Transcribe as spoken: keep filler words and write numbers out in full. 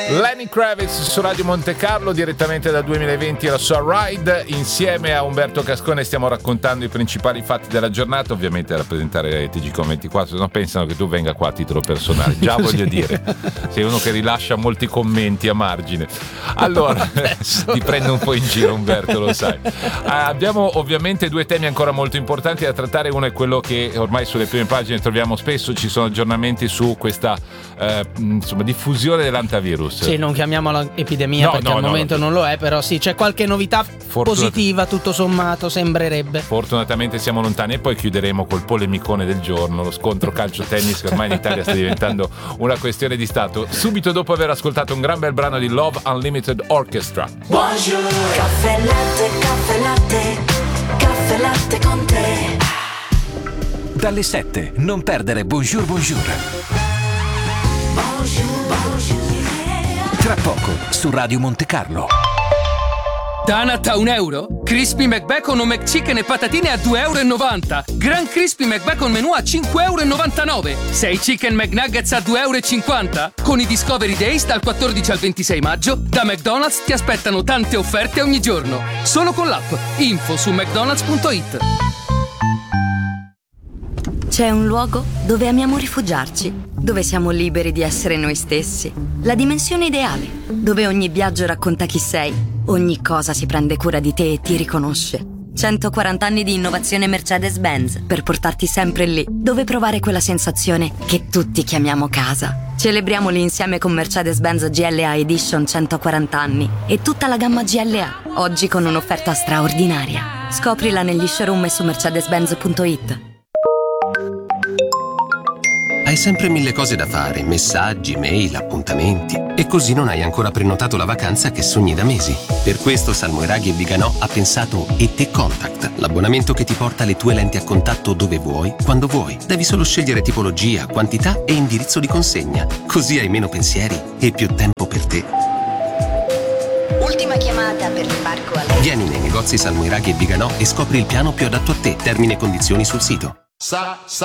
Lenny Kravitz su Radio Monte Carlo, direttamente dal duemilaventi alla sua Ride. Insieme a Umberto Cascone stiamo raccontando i principali fatti della giornata, ovviamente a rappresentare T G Com ventiquattro, se no pensano che tu venga qua a titolo personale, già voglio dire, sei uno che rilascia molti commenti a margine. Allora, ti prendo un po' in giro Umberto, lo sai. Abbiamo ovviamente due temi ancora molto importanti da trattare, uno è quello che ormai sulle prime pagine troviamo spesso, ci sono aggiornamenti su questa eh, insomma diffusione dell'antivirus. Sì, non chiamiamola epidemia no, perché no, al no, momento no. non lo è, però sì, c'è qualche novità Fortunat- positiva, tutto sommato, sembrerebbe. Fortunatamente siamo lontani e poi chiuderemo col polemicone del giorno, lo scontro calcio-tennis che ormai in Italia sta diventando una questione di stato, subito dopo aver ascoltato un gran bel brano di Love Unlimited Orchestra. Buongiorno. Caffè latte, caffè latte, caffè latte con te. Dalle sette, non perdere Bonjour Bonjour. Bonjour, bonjour. Tra poco su Radio Monte Carlo. Donut a un euro? Crispy McBacon o McChicken e patatine a due e novanta euro. Grand Crispy McBacon menù a cinque e novantanove euro. sei Chicken McNuggets a due e cinquanta euro. Con i Discovery Days dal quattordici al ventisei maggio, da McDonald's ti aspettano tante offerte ogni giorno. Solo con l'app. Info su mcdonalds punto it. C'è un luogo dove amiamo rifugiarci, dove siamo liberi di essere noi stessi. La dimensione ideale, dove ogni viaggio racconta chi sei, ogni cosa si prende cura di te e ti riconosce. centoquaranta anni di innovazione Mercedes-Benz per portarti sempre lì, dove provare quella sensazione che tutti chiamiamo casa. Celebriamoli insieme con Mercedes-Benz G L A Edition centoquaranta anni e tutta la gamma G L A, oggi con un'offerta straordinaria. Scoprila negli showroom e su mercedes benz punto it. Hai sempre mille cose da fare, messaggi, mail, appuntamenti, e così non hai ancora prenotato la vacanza che sogni da mesi. Per questo Salmoiraghi e Viganò ha pensato E T Contact, l'abbonamento che ti porta le tue lenti a contatto dove vuoi, quando vuoi. Devi solo scegliere tipologia, quantità e indirizzo di consegna. Così hai meno pensieri e più tempo per te. Ultima chiamata per l'imbarco a lei. Vieni nei negozi Salmoiraghi e Viganò e scopri il piano più adatto a te. Termini e condizioni sul sito. Sa, sa.